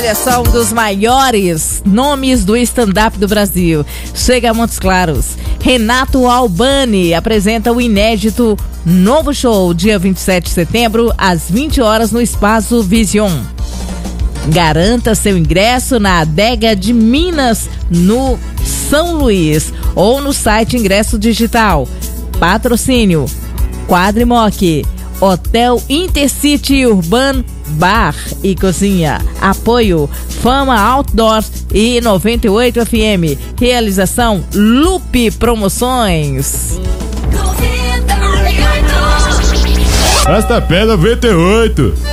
Olha só, um dos maiores nomes do stand-up do Brasil. Chega a Montes Claros. Renato Albani apresenta o inédito novo show, dia 27 de setembro, às 20 horas, no Espaço Vision. Garanta seu ingresso na Adega de Minas, no São Luís, ou no site Ingresso Digital. Patrocínio Quadrimoc, Hotel Intercity Urban Bar e Cozinha. Apoio Fama Outdoor e 98 FM. Realização Lupe Promoções. Arrasta-pé 98.